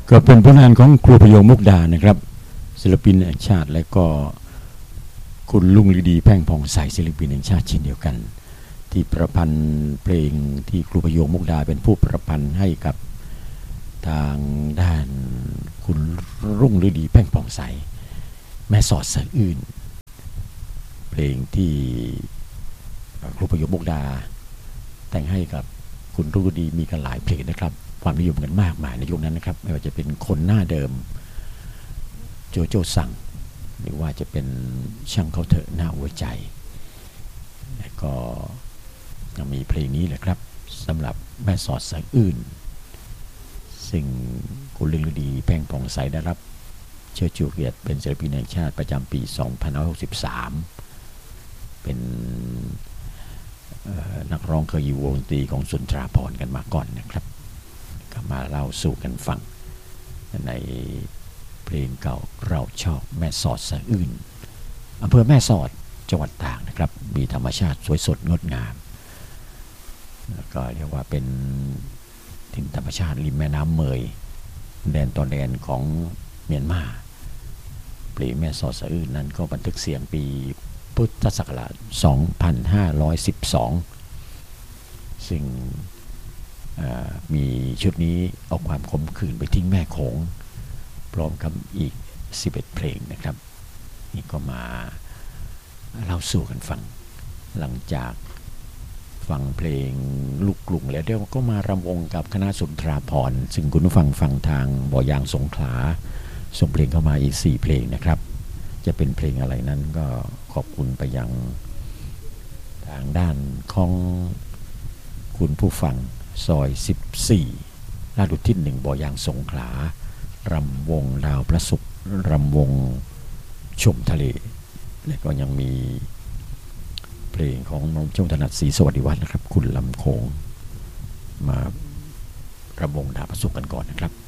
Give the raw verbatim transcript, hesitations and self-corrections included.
ก็เป็นผลงานของครูพยงมุกดานะครับศิลปินแห่งชาติและก็คุณลุงฤดีแพ่งผ่องใสศิลปินแห่งชาติเช่นเดียวกันที่ประพันธ์เพลงที่ครูพยงมุกดาเป็นผู้ประพันธ์ให้กับทางด้านคุณรุ่งฤดีแพ่งผ่องใสแม่สอดสะอื้นเพลงที่ครูพยงมุกดาแต่งให้กับคุณรุ่งฤดีมีกันหลายเพลงนะครับความนิยมกันมากมายในยุคนั้นนะครับไม่ว่าจะเป็นคนหน้าเดิมโจโจ้สั่งหรือว่าจะเป็นช่างเขาเถอะหน้าหัวใจและก็ยังมีเพลงนี้แหละครับสำหรับแม่สอดสะอื้นซึ่งคุณลุงฤดีแพ่งผ่องใสได้รับเชิดชูเกียรติเป็นศิลปินแห่งชาติประจำปีสองพันห้าร้อยหกสิบสามเป็นนักร้องเคยอยู่วงดนตรีของสุนทราภรณ์กันมาก่อนนะครับก็มาเล่าสู่กันฟังในเพลงเก่าเราชอบแม่สอดสะอื้นอำเภอแม่สอดจังหวัดตากนะครับมีธรรมชาติสวยสดงดงามแล้วก็เรียกว่าเป็นถิ่นธรรมชาติริมแม่น้ำเมยแดนตอนแดนของเมียนมาเพลงแม่สอดสะอื้นนั้นก็บันทึกเสียงปีพุทธศักราชสองพันห้าร้อยสิบสองซึ่งมีชุดนี้เอาความขมขื่นไปทิ้งแม่โขงพร้อมกับอีกสิบเอ็ดเพลงนะครับนี่ก็มาเล่าสู่กันฟังหลังจากฟังเพลงลูกกรุงแล้วเดี๋ยวก็มารำวงกับคณะสุนทราภรณ์ซึ่งคุณผู้ฟังฟังทางบ่อยางสงขลาส่งเพลงเข้ามาอีกสี่เพลงนะครับจะเป็นเพลงอะไรนั้นก็ขอบคุณไปยังทางด้านของคุณผู้ฟังซอยสิบสี่ลาดอุทิศหนึ่งบ่อยางสงขลารำวงดาวพระศุกร์รำวงชมทะเลและก็ยังมีเพลงของน้องเจ้าถนัดศรีสวัสดิวัฒน์นะครับคุณลำโขงมารำวงดาวพระศุกร์กันก่อนนะครับ